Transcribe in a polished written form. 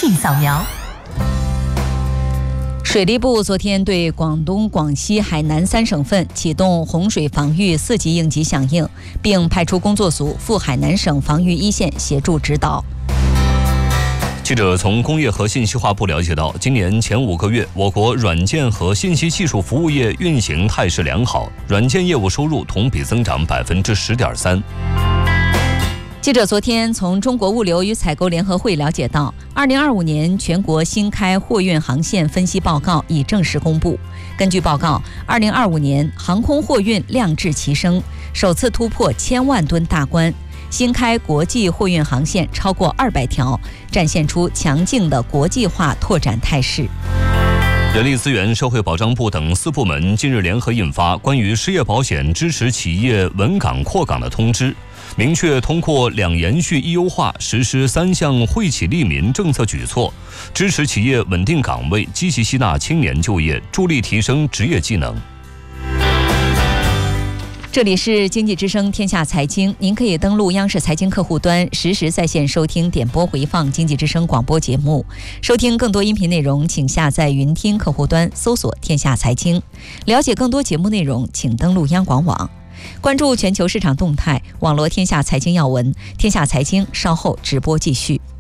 讯扫描。水利部昨天对广东、广西、海南3省份启动洪水防御4级应急响应，并派出工作组赴海南省防御一线协助指导。 记者从工业和信息化部了解到，今年前5个月，我国软件和信息技术服务业运行态势良好，软件业务收入同比增长10.3%。 记者昨天从中国物流与采购联合会了解到，2025年全国新开货运航线分析报告已正式公布。根据报告，2025年航空货运量质齐升，首次突破1000万吨大关，新开国际货运航线超过200条，展现出强劲的国际化拓展态势。 人力资源社会保障部等4部门近日联合印发关于失业保险支持企业稳岗扩岗的通知，明确通过2延续1优化实施3项惠企利民政策举措，支持企业稳定岗位，积极吸纳青年就业，助力提升职业技能。 这里是经济之声天下财经，您可以登录央视财经客户端实时在线收听点播回放经济之声广播节目。收听更多音频内容，请下载云听客户端搜索天下财经。了解更多节目内容，请登录央广网。关注全球市场动态，网罗天下财经要闻。天下财经稍后直播继续。